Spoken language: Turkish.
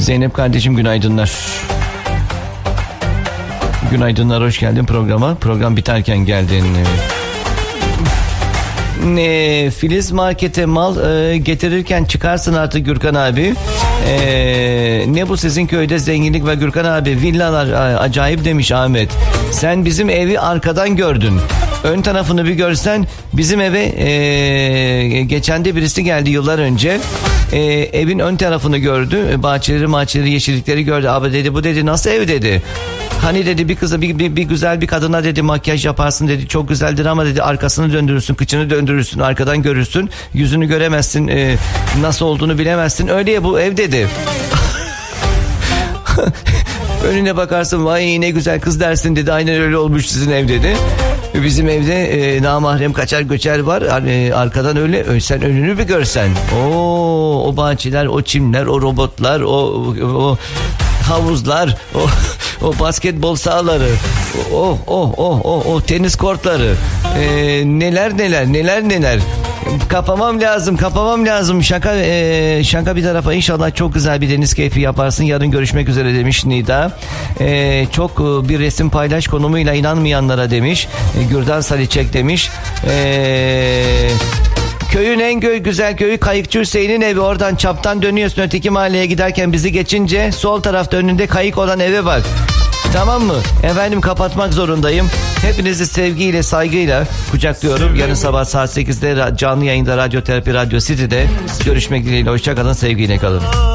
Zeynep kardeşim günaydınlar. Günaydınlar, hoş geldin programa. Program biterken geldin. Filiz markete mal getirirken çıkarsın artık Gürkan abi. Ne bu sizin köyde zenginlik ve Gürkan abi villalar acayip demiş Ahmet. Sen bizim evi arkadan gördün. Ön tarafını bir görsen bizim eve geçen de birisi geldi yıllar önce. Evin ön tarafını gördü. Bahçeleri yeşillikleri gördü. Abi dedi, bu dedi nasıl ev dedi. Hani dedi bir kıza bir güzel bir kadına dedi makyaj yaparsın dedi, çok güzeldir ama dedi arkasını döndürürsün, kıçını döndürürsün, arkadan görürsün, yüzünü göremezsin, nasıl olduğunu bilemezsin, öyle ya bu ev dedi. Önüne bakarsın, vay ne güzel kız dersin dedi, aynen öyle olmuş sizin ev dedi. Bizim evde namahrem kaçar göçer var, arkadan öyle, sen önünü bir görsen, o bahçeler, o çimler, o robotlar, o havuzlar, o basketbol sahaları, o tenis kortları, neler. Kapamam lazım. Şaka bir tarafa, inşallah çok güzel bir deniz keyfi yaparsın. Yarın görüşmek üzere demiş Nida. Çok bir resim paylaş konumuyla inanmayanlara demiş. Gürdan Saliçek demiş. Köyün en güzel köyü Kayıkçı Hüseyin'in evi. Oradan çaptan dönüyorsun, öteki mahalleye giderken bizi geçince sol tarafta önünde kayık olan eve bak. Tamam mı? Efendim, kapatmak zorundayım. Hepinizi sevgiyle, saygıyla kucaklıyorum. Yarın sabah saat 8'de canlı yayında Radyoterapi Radyo City'de görüşmek dileğiyle. Hoşça kalın, sevgiyle kalın.